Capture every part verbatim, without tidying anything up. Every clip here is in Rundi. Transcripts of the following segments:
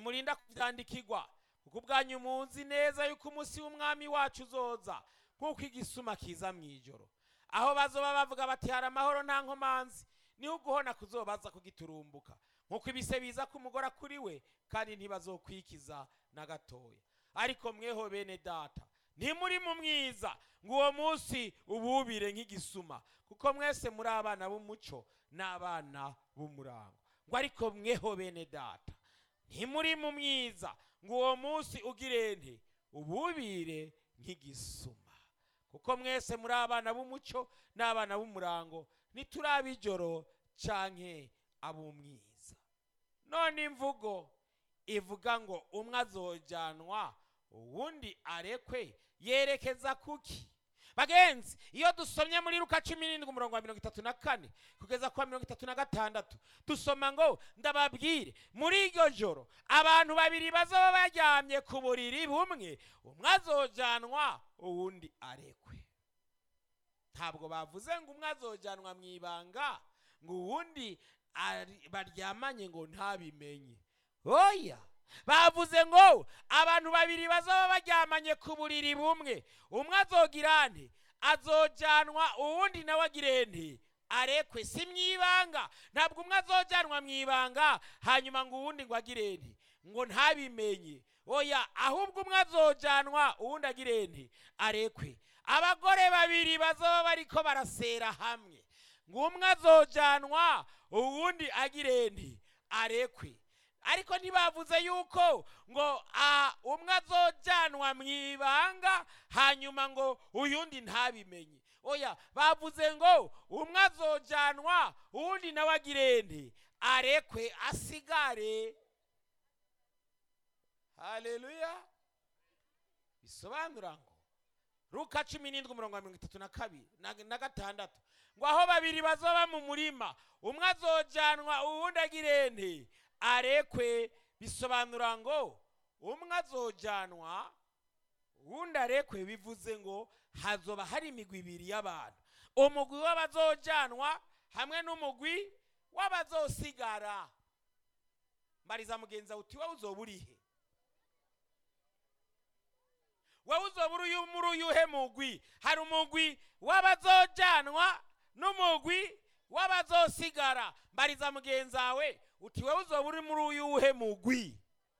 ntimurinda kuvyandikirwa kuko ubwanyu muzi neza yuko umunsi w'umwami wacu uzoza kuko igisuma kiza mw'ijoro, aho bazoba bavuga bati hari amahoro nta nkomanzi, niho uguhona kuzobaza kugiturumbuka nkuko ibise biza kumugora kuri we, kandi ntibazokwikiza na gatoya. Ariko mweho bene data, ntimuri mu mwiza ngo uwo munsi ububire nk'igisuma, kuko mwese muri abana b'umuco n'abana b'umurango. Ngo ariko mweho bene data, ntimuri mu mwiza ngo uwo munsi ugirente ububire nk'igisuma, kuko mwese muri abana b'umuco n'abana b'umurango, nituraba ijoro canke ab'umwiza. None imvugo ivuga ngo umwe azojanwa uwundi arekwe yerekeza kuki? Bagenzi, iyo dusomye muri Luka cumi n'indwi umurongo wa mirongo itatu na kane kugeza kwa mirongo itatu na gatandatu, dusoma ngo ndababwire muri iryo joro abantu babiri bazoba baryamye ku buriri bumwe, umwe azojanwa uwundi arekwe. Ntabwo bavuze ngo umwe azojanwa mw'ibanga ngo uwundi baryamanye ngo ntabimenye. Oya, bavuze ngo abantu babiri bazoba baryamanye ku buriri bumwe, umwe azogirante azojanwa uwundi nawe agirente arekwe. Si mw'ibanga, ntabwo umwe azojanwa mw'ibanga hanyuma ngo uwundi ngo agirente ngo ntabimenye. Oya, ahubwo umwe azojanwa uwundi agirente arekwe. Abagore babiri bazoba bariko barasera hamwe, ngo umwe azojanwa uwundi agirente arekwe. Ariko ntibavuze yuko ngo umwe azojanwa mw'ibanga hanyuma ngo uyundi ntabimenye. Oya, bavuze ngo umwe azojanwa uwundi nawe agirente arekwe asigare. Haleluya. Bisobanura ngo Luka cumi n'indwi umurongo wa mirongo itatu na kabiri na gatandatu, ngo aho babiri bazoba mu murima, umwe azojanwa uwundi agirente arekwe. Bisobanura ngo umwe azojanwa uwundi arekwe, bivuze ngo hazoba hari imigwi ibiri y'abantu, umugwi w'abazojanwa hamwe n'umugwi w'abazosigara. Mbariza mugenza uti wowe uzoba urihe? Wowe uzoba uri muri uyuhe mugwi? Hari umugwi w'abazojanwa n'umugwi w'abazosigara. Mbariza mugenzawe uti wowe uzoba uri muri uyuhe mugwi?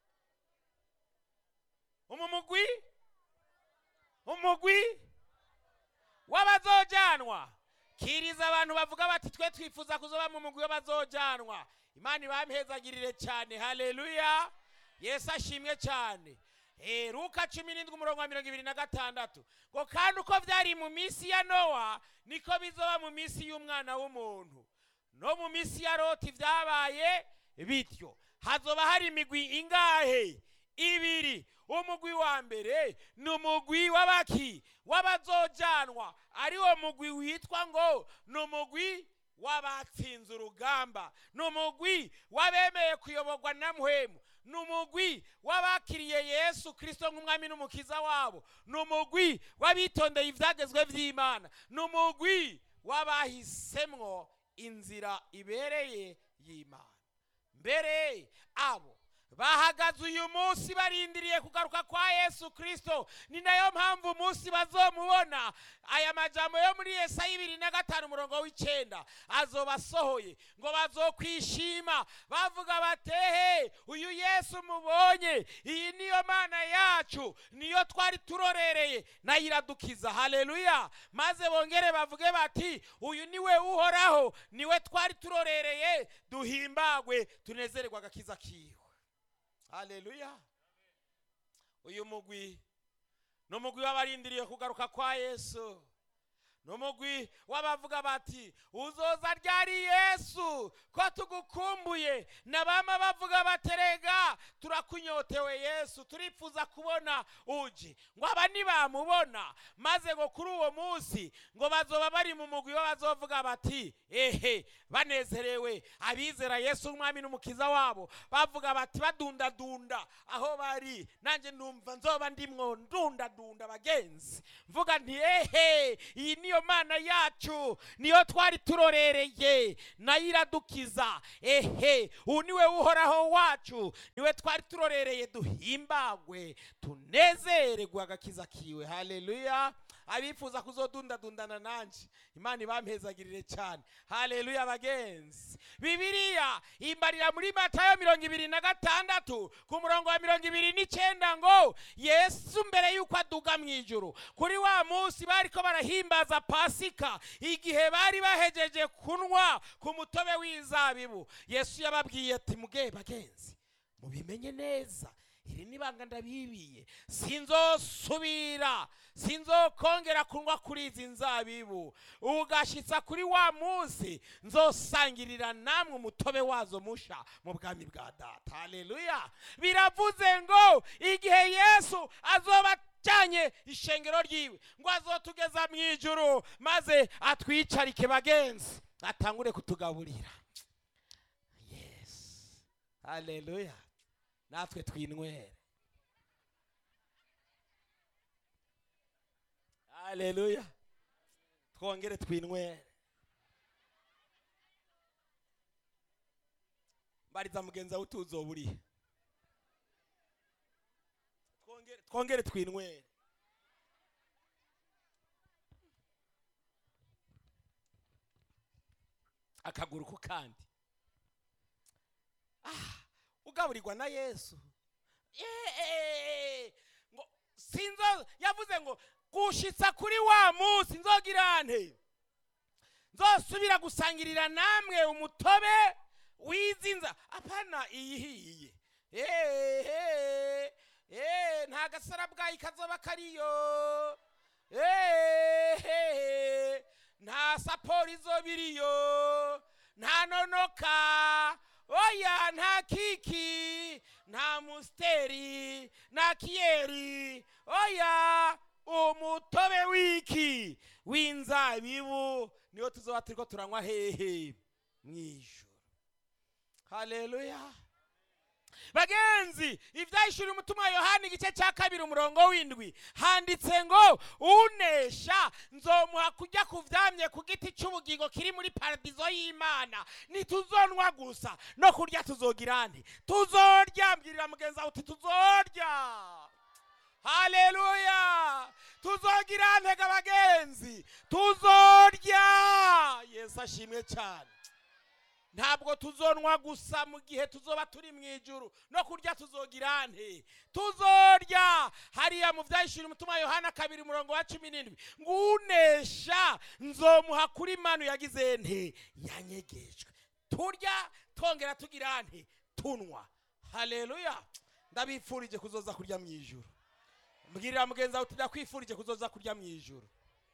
Umumugwi umugwi w'abazojanwa. Kiriza abantu bavuga bati twe twifuza kuzoba mu mugwi w'abazojanwa. Imana ibamhezagirire cyane. Haleluya. Yesu ashimwe cyane. Eh, Luka cumi n'indwi umurongo wa mirongo ibiri na gatandatu, ngo kandi uko vyari mu misi ya Nowa niko bizoba mu misi y'umwana w'umuntu. No mu misi ya Loti vyabaye bityo. Hazoba hari imigwi ingahe? Ibiri. Umugwi wa mbere ni umugwi w'abaki w'abazojanwa, ari wo mugwi witwa ngo ni umugwi w'abatsinze urugamba, ni umugwi w'abemeye kuyoborwa na Mpwemu, ni umugwi w'abakiriye Yesu Kristo nk'umwami n'umukiza wabo, ni umugwi w'abitondeye ivyagezwe vy'Imana, ni umugwi w'abahisemwo inzira ibereye y'Imana. Mbere abo bahagaze uyu munsi barindiriye kugaruka kwa Yesu Kristo, ni nayo mpamvu umunsi bazomubona. Aya majambo yo muri Yesaya ibiri na gatanu umurongo w'icenda azobasohoye, ngo bazokwishima bavuga batehe uyu Yesu mubonye, iyi niyo Mana yacu, niyo twari turorereye, nayo iradukiza. Haleluya. Maze bongere bavuge bati uyu niwe uhoraho, niwe twari turorereye, duhimbagwe tunezererwa agakiza kiwe. Haleluya. Uyu mugwi no mugwi w'abarindiriye kugaruka kwa Yesu, no mugwi w'abavuga bati uzoza ryari Yesu ko tugukumbuye, nabama bavuga baterega turakunyotewe Yesu, turifuza kubona uje. Ngo aba nibamubona maze ngo kuri uwo munsi ngo bazoba bari mu mugwi w'abazovuga bati ehe banezerewe, abizera Yesu umwami n'umukiza wabo, bavuga bati badunda dunda aho bari, nanje ndumva nzoba ndimwo ndunda dunda. Bagenzi, mvuga nti ehe iyi niyo Mana yacu, niyo twari turorereye, nayo iradukiza. Ehe, uyu niwe uhoraho wacu, niwe twari turorereye duhimbagwe tunezererwe agakiza kiwe. Haleluya. Abifuza kuzodundadundana nanje Imana ibampezagirire cyane. Haleluya bagenzi. Bibiliya imbarira muri Matayo mirongo ibiri na gatandatu ku murongo wa mirongo ibiri n'icyenda ngo Yesu mbere yuko aduga mu ijuru kuri wa munsi bariko barahimbaza Pasika, igihe bari bahejeje kunwa ku mutobe w'izabibu, Yesu yababwiye ati muge bagenzi mubimenye neza, iri nibanga ndabibiye, sinzosubira sinzokongera kunwa kuri izi nzabibu, ugashitsa kuri wa munsi nzosangirira namwe umutobe wazo musha mu bwami bwa Data. Haleluya. Biravuze ngo igihe Yesu azoba cyanye ishengero ryiwe ngo azotugeza mu ijuru maze atwicarike bagenzi atangure kutugaburira. Yes. Haleluya. Natwe twinwere. Haleluya. Twongere twinwere. Mbariza mugenza utuzoburi. Twongere twongere twinwere. Akaguru ku kandi. Ah, ugaburirwa na Yesu. Eh, ngo sinzo yavuze ngo gushitsa kuri wa munsi nzogirante, nzosubira gusangirira namwe umutobe wizinza. Apana iyihiye. Eh eh eh nta gasarabwayi kazoba kariyo. Eh eh nta saporo izobiriyo, nta nonoka, oya nta kiki, nta musteri, nta kiyeri, oya umutobe wiki w'inzabibu niyo tuzoba turiko turanywa hehe mwijuru. Haleluya. Bagenzi, ivyahishura umutumwa Yohana igice cya kabiri umurongo w'indwi handitse ngo unesha nzomuha kujya kuvyamye ku giti cy'ubugingo kiri muri paradizo y'Imana. Nituzonwa gusa no kurya tuzogirane, tuzorya. Mbwirira mugenzi wawe uti tuzorya. Haleluya. Tuzogirane ga bagenzi, tuzorya. Yesu ashimwe cyane. Ntabwo tuzonwa gusa mu gihe tuzoba turi mu ijuru, no kurya tuzogirane, tuzorya. Hariya mu vyahishura umutumwa Yohana kabiri umurongo wa cumi n'indwi ngunesha nzomuha kuri manu yagize nte yanyegejwe. Turya tongera tugirane tunwa. Haleluya. Ndabifurije kuzoza kurya mu ijuru. Mbwirira mugenza uti ndakwifurije kuzoza kurya mu ijuru.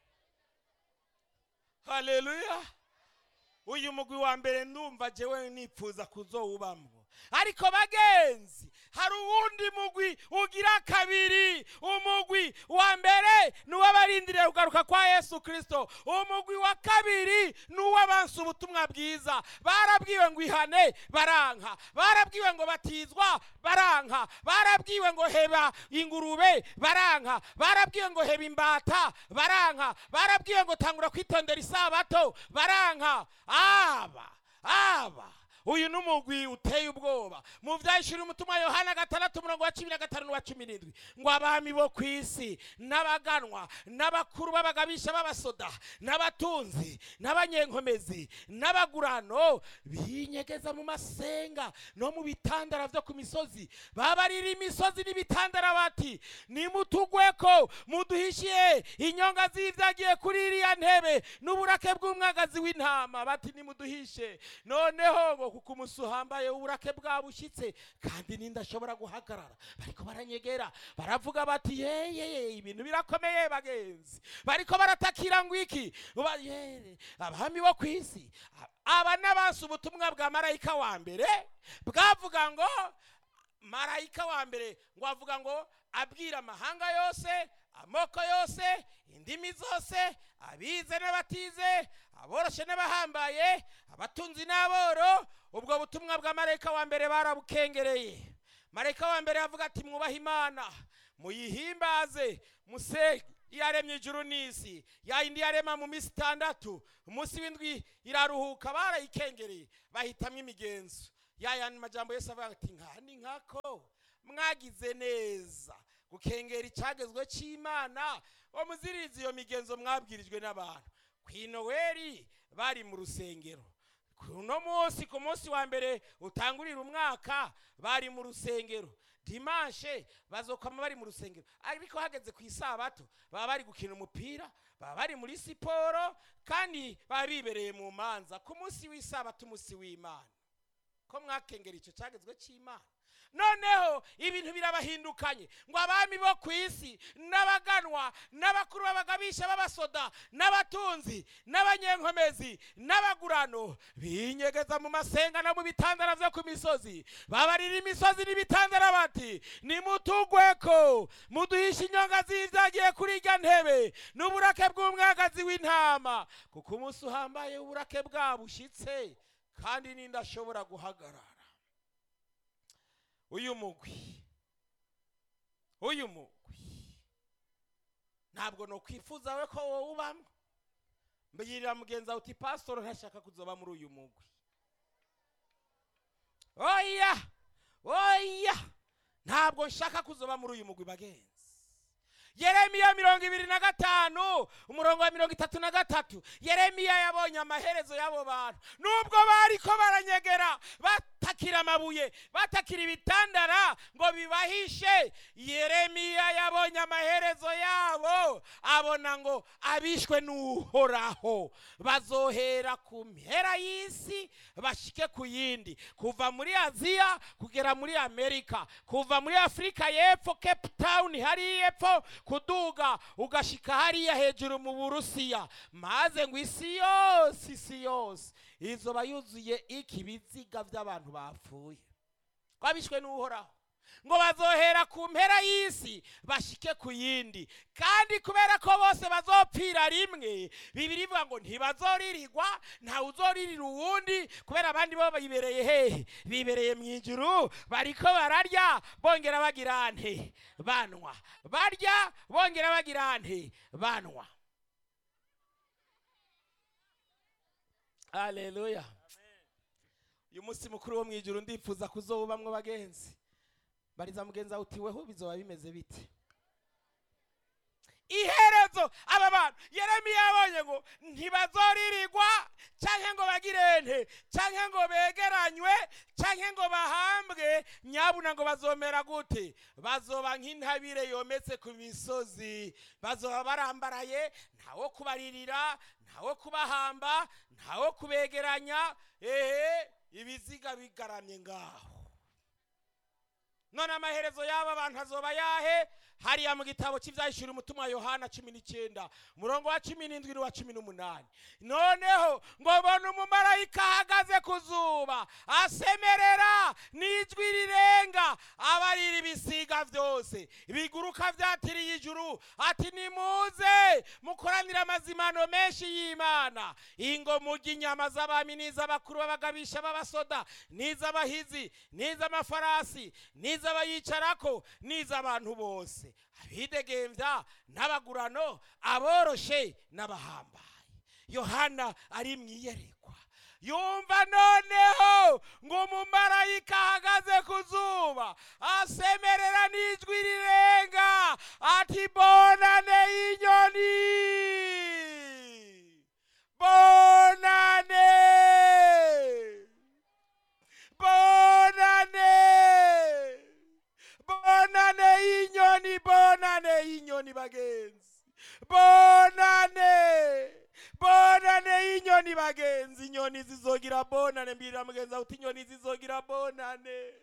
Haleluya. Uyu mugwi wa mbere ndumva jewe nipfuza kuzowubamwo, ariko bagenzi hari uwundi mugwi ugira kabiri. Umugwi wa mbere nuwabarindiriye kugaruka kwa Yesu Kristo. Umugwi wa kabiri nuwabanse ubutumwa bwiza. Barabwiwe ngo ihane baranka, barabwiwe ngo batizwa baranka, barabwiwe ngo heba ingurube baranka, barabwiwe ngo heba imbata baranka, barabwiwe ngo tangura kwitondera isabato baranka. Aba aba uyu numugwi uteye ubwoba. Mu vyahishura umutumwa Yohana gatandatu umurongo wa cumi na gatanu n'uwa cumi n'indwi ngo abami bo kwisi n'abaganwa n'abakuru b'abagabisha b'abasoda n'abatunzi n'abanyenkomezi n'abagurano binyegeza mu masenga no mu bitandara vyo ku misozi, babarira imisozi n'ibitandara bati nimutugweko muduhishiye inyonga z'ivyagiye kuri iriya ntebe n'uburake bw'umwagazi w'intama. Bati nimuduhishe noneho ngo kuko umusuhambaye uburake bwabushitse kandi nindashobora guhagarara. Bariko baranyegera baravuga bati yeye ibintu birakomeye bagenzi. Bariko baratakira ngo iki abahami bo kwisi. Aba n'abanse ubutumwa bwa marayika wa mbere bwavuga ngo, marayika wa mbere ngo avuga ngo abwira amahanga yose, amoko yose, indimi zose, abize n'abatize, aboroshe n'abahambaye, abatunzi n'aboro. Ubwo butumwa bwa marayika wa mbere barabukengereye. Marayika wa mbere avuga ati mwubahe Imana, muyihimbaze, musenge yaremye ijuru n'isi, yayindi yarema mu minsi itandatu, umunsi w'indwi iraruhuka. Barayikengereye bahitamwe imigenzo yaya majambo Yesu avuga ati nkani nkako mwagize neza gukengera icyagezwe cy'Imana ngo muzirize iyo migenzo mwabwirijwe n'abantu. Kwinoweri bari mu rusengero, kuno munsi ku munsi wa mbere utangurira umwaka bari mu rusengero, dimanche bazokama bari mu rusengero, ariko hageze ku isabato baba bari gukina umupira, baba bari muri siporo, kandi baba bibereye mu manza ku munsi w'isabato, umunsi w'Imana. Ko mwakengera icyo cyagezwe cy'Imana, noneho ibintu birabahindukanye ngo abami bo ku isi n'abaganwa n'abakuru b'abagabisha b'abasoda n'abatunzi n'abanyenkomezi n'abagurano binyegeza mu masenga no mu bitandara byo ku misozi, babarira imisozi n'ibitandara bati nimutugweko muduhisha inyonga z'ibyagiye kuri irya ntebe n'uburake bw'umwagazi w'intama, kuko umunsi uhambaye uburake bwabushitse kandi nindashobora guhagarara. Uyu mugwi uyu mugwi ntabwo no kwifuza we ko wowe ubamo. Mbigirira mugenza uti pastor ntashaka kuzoba muri uyu mugwi. Oya oya ntabwo nshaka kuzoba muri uyu mugwi bagenzi. Yeremiya mirongo ibiri na gatanu umurongo wa mirongo itatu na gatatu, Yeremiya yabonye amaherezo y'abo bantu nubwo bariko baranyegera batakira amabuye batakira ibitandara ngo bibahishe. Yeremiya yabonye amaherezo yabo, abona ngo abishwe n'Uhoraho bazohera ku mpera y'isi bashike ku yindi, kuva muri Aziya kugera muri Amerika, kuva muri Afrika y'Epfo Cape Town hari y'Epfo kuduga ugashika hariya hejuru mu Burusiya, maze ngo isi yose isi yose izoba yuzuye iki biziga by'abantu bapfuye kwabishwe n'Uhoraho, ngo bazohera ku mpera y'isi bashike ku yindi. Kandi kubera ko bose bazopfira rimwe, Bibiri ivuga ngo ntibazoririrwa, nta uzoririra uwundi, kubera abandi bo bibereye hehe? Bibereye mu ijuru, bariko bararya bongera bagira nte banwa, barya bongera bagira nte banwa. Haleluya. Uyu munsi mukuru wo mu ijuru ndifuza kuzobamwe bagenzi. Bariza mugenza uti weho bizoba bimeze bite? Iherezo aba bantu Yeremiya yabonye ngo ntibazoririrwa canke ngo bagirente canke ngo begeranywe canke ngo bahambwe, nyabuna ngo bazomera gute? Bazoba nk'intabire yometse ku misozi, bazoba barambaraye, ntawo kubaririra, ntawo kubahamba, ntawo kubegeranya, ehe ibiziga bigaramye ngaho. None amaherezo y'aba bantu azoba yahe? Hariya mu gitabo cy'ivyahishura umutumwa Yohana cumi n'icyenda umurongo wa cumi n'indwi n'uwa cumi n'umunani, noneho ngo bona umumarayika ahagaze ku zuba asemerera n'ijwi rirenga, abarira ibisiga byose biguruka vyatiriye ijuru ati nimuze mukoranira amazimano menshi y'Imana, ingo murya inyama z'abami n'iz'abakuru b'abagabisha b'abasoda n'iz'abahizi n'iz'amafarasi n'iz'abayicarako n'iz'abantu bose, abidegemvya n'abagurano, aboroshe n'abahambaye. Yohana ari mwiyerekwa yumva noneho ngo umumarayika ahagaze ku zuba asemerera n'ijwi rirenga ati bonane y'inyoni, bonane bonane bonane y'inyoni, bonane y'inyoni bagenzi, bonane bonane y'inyoni bagenzi. Inyoni zizogira bonane. Mbira mugenza uti inyoni zizogira bonane,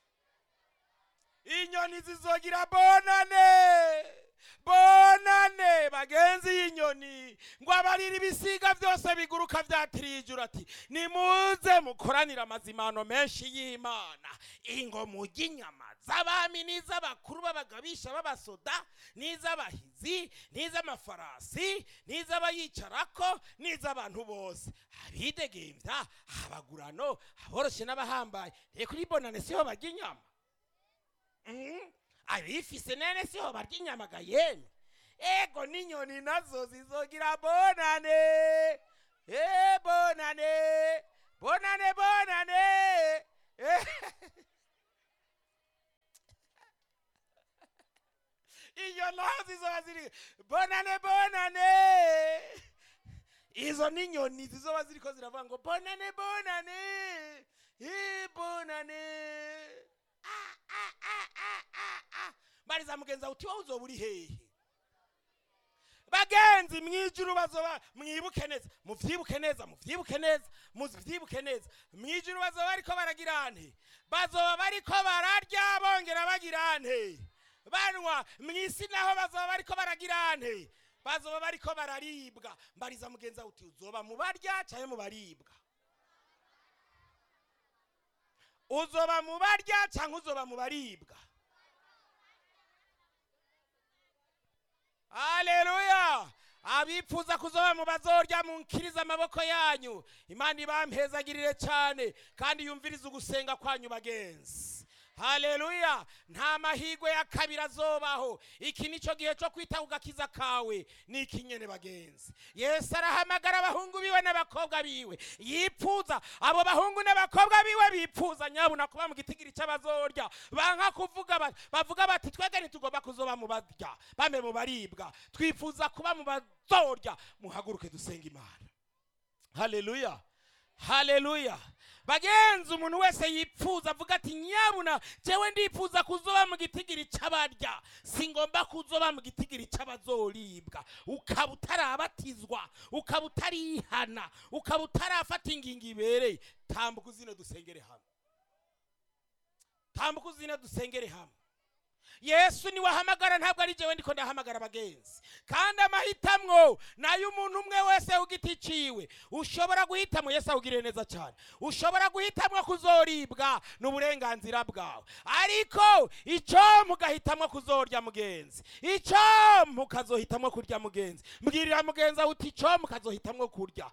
inyoni zizogira bonane, bonane bagenzi y'inyoni. Ngo abarira ibisiga byose biguruka vyatiriye ijuru ati nimuze mukoranira amazimano menshi y'Imana, ingo murya inyama z'abami n'iz'abakuru b'abagabisha b'abasoda n'iz'abahizi n'iz'amafarasi n'iz'abayicarako n'iz'abantu bose, abidegemvya, abagurano, aboroshe n'abahambaye. Reka kuri bonane siho barya inyama, abifise nene siho barya inyama ga yemwe. Ego n'inyoni nazo zizogira bonane, eh bonane bonane bonane. iyo naho zizoba ziri bonane bonane. Izo ni nyoni zizoba ziriko ziravuga ngo bonane bonane ibonane. Ah, ah, ah, ah, ah, ah. Mariza mugenza uti wowe uzoba uri hehe? Bagenzi mwijuru bazoba mwibuke neza, muvyibuke neza, muvyibuke neza, muvyibuke neza. Mwijuru bazoba bariko baragirane, bazoba bariko bararya bongera bagirane, banwa mwisi naho bazoba bariko baragirane, bazoba bariko bararibwa. Mbariza mugenza uti uzoba mubarya cyane mubaribwa? Uzoba mubarya cyangwa uzoba mubaribwa? Haleluya. Abifuza kuzoba mu bazorya munkiriza amaboko yanyu. Imana ibampezagirire cyane kandi yumviriza ugusenga kwanyu bagenzi. Haleluya. Nta mahigwe ya kabiri azobaho. Iki nico gihe cyo kwita ugakiza kawe ni ikinyene bagenzi. Yesu arahamagara abahungu biwe n'abakobwa biwe, yifuza abo bahungu n'abakobwa biwe bifuza nyabuna kuba mu gitigiri cy'abazorya, banka kuvuga bavuga bati twege ntitugomba kuzoba mu barya bame mu baribwa, twifuza kuba mu bazorya. Muhaguruke dusenga Imana. Haleluya, haleluya. Bagenzi umuntu wese yifuza avuga ati nyabuna jewe ndifuza kuzoba mu gitigiri cy'abarya, singomba kuzoba mu gitigiri cy'abazoribwa. Ukaba utarabatizwa, ukaba utarihana, ukaba utarafata ingingo ibereye, tambuka uzine dusengere hamwe, tambuka uzine dusengere hamwe. Yesu ni wahamagara, ntabwo ari jewe ndiko ndahamagara bagenzi. Kandi amahitamwo nayo umuntu umwe wese ugiti ciwe. Ushobora guhitamwo, Yesu awugirire neza cyane, ushobora guhitamwo kuzoribwa n'uburenganzira bwawe, ariko ico mugahitamwo kuzorya mugenzi, ico mukazohitamwo kurya mugenzi. Mbwirira mugenzi aho uti ico mukazohitamwo kurya,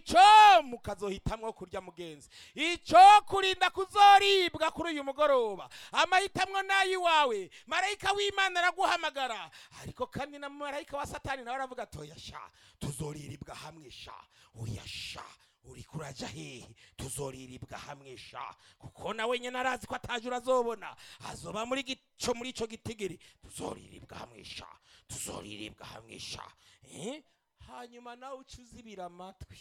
ico mukazohitamwo kurya mugenzi, ico kurinda kuzoribwa kuri uyu mugoroba. Amahitamwo nayi wawe. Marayika w'Imana araguhamagara, ariko kandi na marayika wa Satani nawe aravuga atoya sha tuzoriribwa hamwe sha. Oya sha uri kuraja hehe? Tuzoriribwa hamwe sha, kuko nawe nyene arazi ko ataje urazobona, azoba muri gico muri ico gitigiri. Tuzoriribwa hamwe sha, tuzoriribwa hamwe sha. Eh, hanyuma nawe ucuzibira amatwi.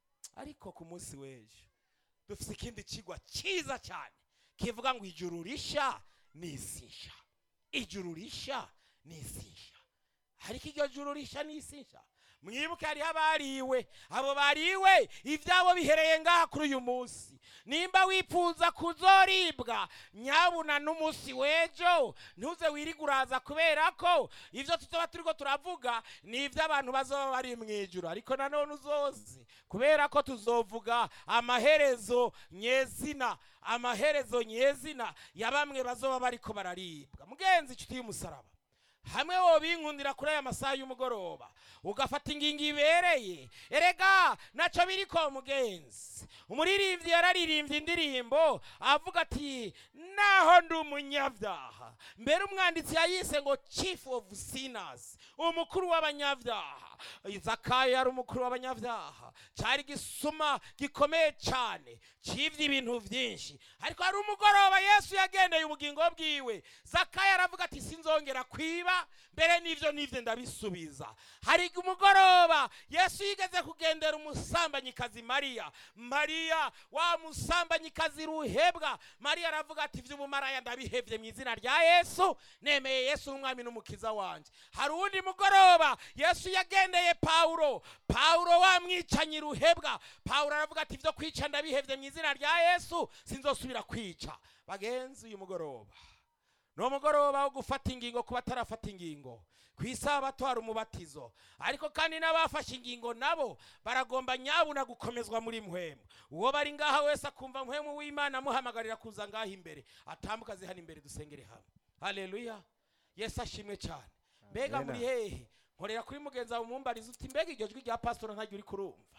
Ariko ku munsi w'ejo dufise ikindi kigwa cyiza cyane kivuga ngo ijuru risha n'isi nsha. Ijuru risha n'isi nsha. Ariko iryo juru risha n'isi nsha, mwibuke hariho abariwe, abo bariwe ivyabo bihereye ngaha kuri uyu munsi. Nimba wifuza kuzoribwa nyabuna n'umunsi w'ejo ntuze wiriguraza, kubera ko ivyo tuzoba turiko turavuga ni ivy'abantu bazoba bari mwijuru. Ariko nanone uzozi, kubera ko tuzovuga amaherezo nyezina, amaherezo nyezina ya bamwe bazoba bariko bararibwa. Mugenzi inshuti y'umusaraba, hamwe wo binkundira kuri aya masaha y'umugoroba ugafata ingingo ibereye, erega naco biriko mugenzi. Umuririmbyi yararirimbye indirimbo avuga ati naho ndi umunyabyaha, mbere umwanditsi yayise ngo chief of sinners, umukuru w'abanyabyaha. Zakayo yari umukuru w'abanyabyaha, cyari gisuma gikomeye cyane, civye ibintu vyinshi. Ariko hari umugoroba Yesu yagendeye ubugingo bwiwe, Zakayo aravuga ati sinzongera kwiba, mbere n'ivyo n'ivyo ndabisubiza. Hari umugoroba Yesu yigeze kugendera umusambanyikazi Mariya, Mariya wa musambanyikazi ruhebwa. Mariya aravuga ati vy'ubumaraya ndabihevye mu izina rya Yesu, nemeye Yesu umwami n'umukiza wanje. Hari undi mugoroba Yesu yagendeye Paulo, Paulo wa mwicanyi ruhebwa. Paulo aravuga ati vyo kwica ndabihevye mu izina rya Yesu, sinzosubira kwica. Bagenzi uyu mugoroba no mugoroba wo gufata ingingo kuba tarafata ingingo. Kwisabato hari umubatizo, ariko kandi n'abafashe ingingo nabo baragomba nyabuna gukomezwa muri mpwemu. Uwo bari ngaha wese akumva mpwemu w'Imana muhamagarira kuza ngaha imbere, atambuka zihana imbere dusengere hamwe. Haleluya, Yesu ashimwe cyane. Mbega muri hehe? Nkorera kuri mugenza wa mumbariza uti mbega iryo jwi rya pastor ntajya uri kurumva?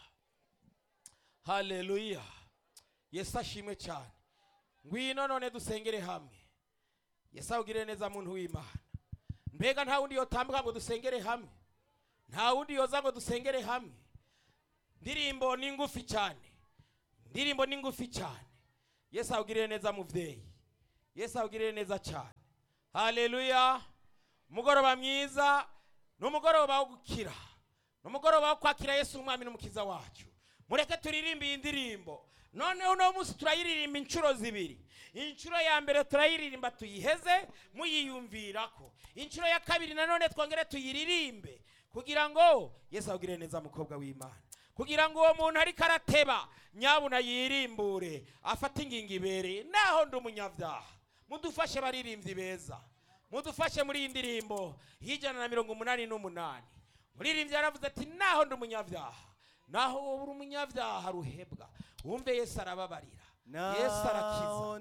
Haleluya, Yesu ashimwe cyane. Ngwino none dusengere hamwe. Yesu awugirire neza muntu w'Imana. Mbega nta wundi yotambuka ngo dusengere hamwe, nta wundi yoza ngo dusengere hamwe. Ndirimbo ni ngufi cyane, ndirimbo ni ngufi cyane. Yesu awugirire neza muvyeyi, Yesu awugirire neza cyane. Haleluya. umugoroba mwiza n'umugoroba wo gukira n'umugoroba wo kwakira Yesu umwami n'umukiza wacu. Mureke turirimbe iyi ndirimbo. Noneho uno munsi turayiririmba inshuro zibiri. Inshuro ya mbere turayiririmba tuyiheze muyiyumvirako. Inshuro ya kabiri nanone twongere tuyiririmbe kugira ngo Yesu agire neza mukobwa w'Imana. Kugira ngo uwo muntu ari karateba nyabuna yirimbure afata ingingo ibereye. Naho ndi umunyabyaha mudufashe baririmbyi beza, mudufashe muri iyi ndirimbo y'ijana na mirongo umunani n'umunani. Muririmbyi yaravuze ati naho ndi umunyabyaha, naho wowe uri umunyabyaha ruhebwa, wumve Yesu arababarira, Yesu arakiza.